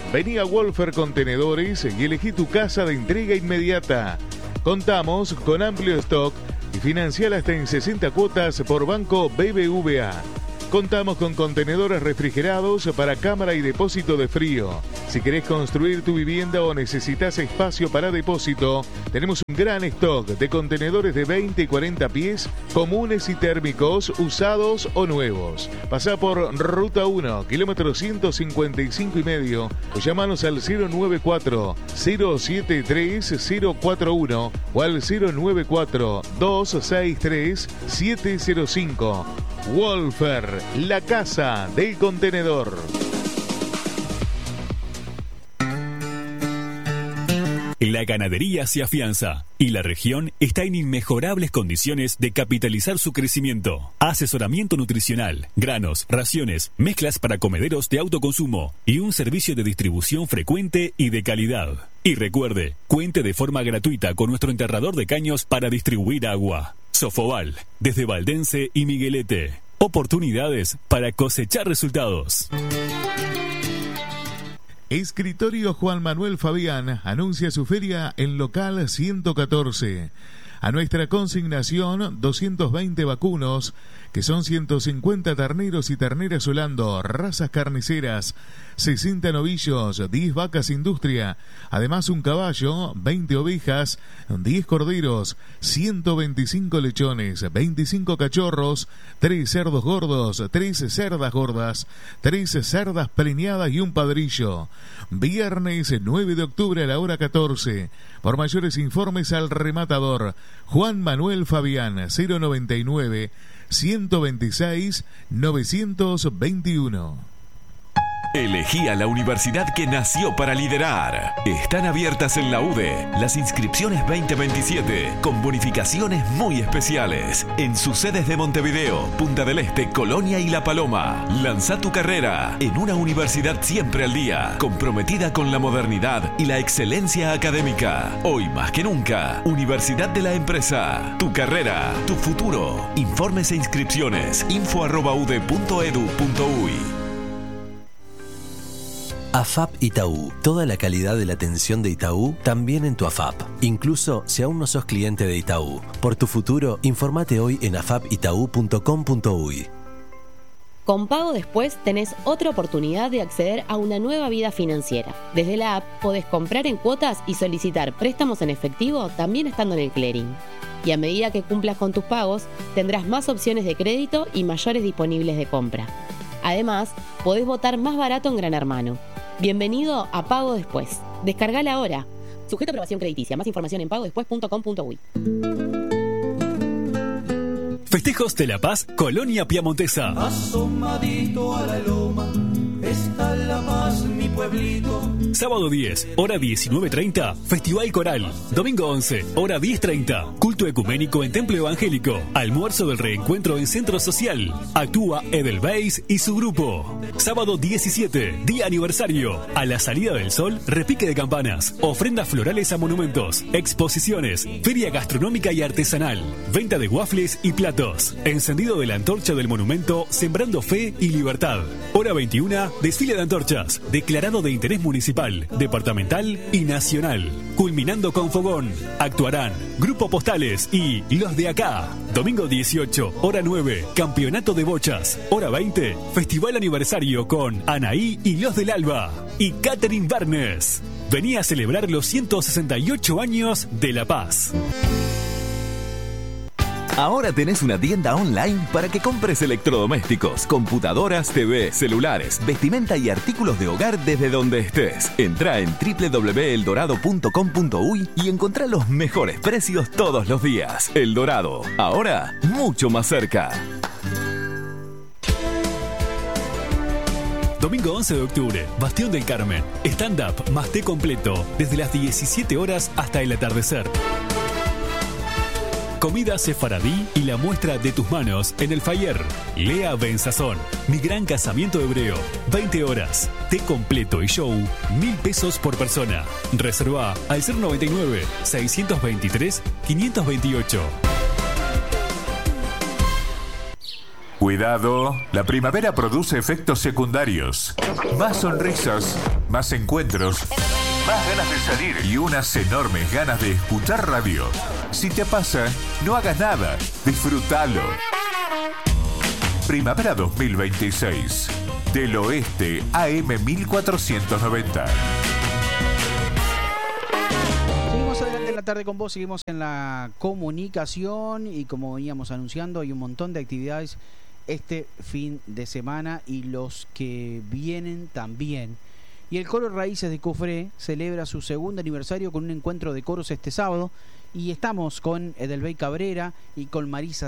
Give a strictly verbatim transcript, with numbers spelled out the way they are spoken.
Vení a Wolfer Contenedores y elegí tu casa de entrega inmediata. Contamos con amplio stock y financiar hasta en sesenta cuotas por Banco B B V A. Contamos con contenedores refrigerados para cámara y depósito de frío. Si querés construir tu vivienda o necesitas espacio para depósito, tenemos un gran stock de contenedores de veinte y cuarenta pies, comunes y térmicos, usados o nuevos. Pasá por Ruta uno, kilómetro ciento cincuenta y cinco y medio, o llamanos al cero nueve cuatro, cero siete tres, cero cuatro uno o al cero nueve cuatro, dos seis tres, siete cero cinco. Wolfer, la casa del contenedor. La ganadería se afianza y la región está en inmejorables condiciones de capitalizar su crecimiento. Asesoramiento nutricional, granos, raciones, mezclas para comederos de autoconsumo y un servicio de distribución frecuente y de calidad. Y recuerde, cuente de forma gratuita con nuestro enterrador de caños para distribuir agua. Sofobal, desde Valdense y Miguelete. Oportunidades para cosechar resultados. Escritorio Juan Manuel Fabián anuncia su feria en local ciento catorce. A nuestra consignación, doscientos veinte vacunos, que son ciento cincuenta terneros y terneras holando, razas carniceras, sesenta novillos, diez vacas industria, además un caballo, veinte ovejas, diez corderos, ciento veinticinco lechones, veinticinco cachorros, tres cerdos gordos, tres cerdas gordas, tres cerdas preñadas y un padrillo. Viernes nueve de octubre a la hora catorce. Por mayores informes al rematador Juan Manuel Fabián, cero noventa y nueve, ciento veintiséis, novecientos veintiuno. Elegí a la universidad que nació para liderar. Están abiertas en la U D E las inscripciones veinte veintisiete con bonificaciones muy especiales en sus sedes de Montevideo, Punta del Este, Colonia y La Paloma. Lanza tu carrera en una universidad siempre al día, comprometida con la modernidad y la excelencia académica. Hoy más que nunca, Universidad de la Empresa. Tu carrera, tu futuro. Informes e inscripciones info arroba ude punto edu punto uy. A F A P Itaú. Toda la calidad de la atención de Itaú también en tu A F A P. Incluso si aún no sos cliente de Itaú. Por tu futuro, informate hoy en afap itaú punto com punto uy. Con Pago Después tenés otra oportunidad de acceder a una nueva vida financiera. Desde la app podés comprar en cuotas y solicitar préstamos en efectivo también estando en el clearing. Y a medida que cumplas con tus pagos, tendrás más opciones de crédito y mayores disponibles de compra. Además, podés votar más barato en Gran Hermano. Bienvenido a Pago Después. Descargala ahora. Sujeto a aprobación crediticia. Más información en pago después punto com punto uy. Festejos de La Paz, Colonia Piamontesa. Asomadito a la loma está La Paz, mi pueblito. Sábado diez, hora diecinueve treinta, Festival Coral. Domingo once, hora diez treinta, culto ecuménico en Templo Evangélico. Almuerzo del reencuentro en Centro Social. Actúa Edelweiss y su grupo. Sábado diecisiete, día aniversario. A la salida del sol, repique de campanas, ofrendas florales a monumentos, exposiciones, feria gastronómica y artesanal, venta de waffles y platos, encendido de la antorcha del monumento Sembrando Fe y Libertad. Hora veintiuna, desfile de antorchas, declarado de interés municipal, departamental y nacional. Culminando con fogón, actuarán Grupo Postales y Los de Acá. Domingo dieciocho, hora nueve, Campeonato de Bochas. Hora veinte, Festival Aniversario con Anaí y Los del Alba. Y Catherine Barnes. Vení a celebrar los ciento sesenta y ocho años de La Paz. Ahora tenés una tienda online para que compres electrodomésticos, computadoras, T V, celulares, vestimenta y artículos de hogar desde donde estés. Entrá en doble u doble u doble u punto eldorado punto com punto uy y encontrá los mejores precios todos los días. El Dorado, ahora mucho más cerca. Domingo once de octubre, Bastión del Carmen. Stand-up más té completo, desde las diecisiete horas hasta el atardecer. Comida sefaradí y la muestra de tus manos en el Fayer. Lea Benzazón, Mi Gran Casamiento Hebreo. veinte horas. Té completo y show, mil pesos por persona. Reserva al cero noventa y nueve, seiscientos veintitrés, quinientos veintiocho. Cuidado, la primavera produce efectos secundarios. Más sonrisas, más encuentros, más ganas de salir y unas enormes ganas de escuchar radio. Si te pasa, no hagas nada, disfrútalo. Primavera dos mil veintiséis. Del Oeste A M mil cuatrocientos noventa. Seguimos adelante en la tarde con vos, seguimos en la comunicación y como veníamos anunciando hay un montón de actividades este fin de semana y los que vienen también. Y el Coro Raíces de Cufré celebra su segundo aniversario con un encuentro de coros este sábado y estamos con Edelbey Cabrera y con Marisa